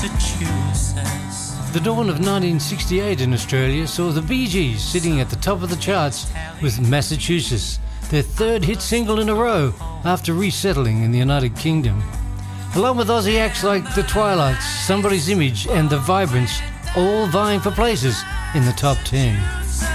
The dawn of 1968 in Australia saw the Bee Gees sitting at the top of the charts with Massachusetts, their third hit single in a row after resettling in the United Kingdom. Along with Aussie acts like The Twilights, Somebody's Image and The Vibrants, all vying for places in the top 10.